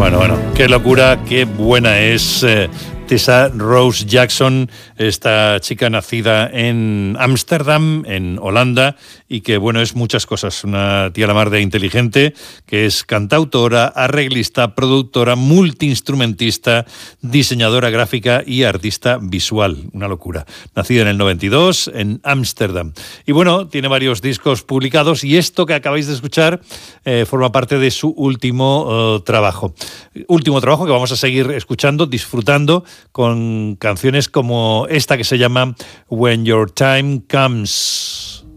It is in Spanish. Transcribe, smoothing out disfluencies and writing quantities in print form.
Bueno, qué locura, qué buena es Tessa Rose Jackson, esta chica nacida en Ámsterdam, en Holanda, y que, bueno, es muchas cosas. Una tía la mar de inteligente, que es cantautora, arreglista, productora, multiinstrumentista, diseñadora gráfica y artista visual. Una locura. Nacida en el 92, en Ámsterdam. Y bueno, tiene varios discos publicados, y esto que acabáis de escuchar forma parte de su último trabajo. Último trabajo que vamos a seguir escuchando, disfrutando, con canciones como esta que se llama When Your Time Comes.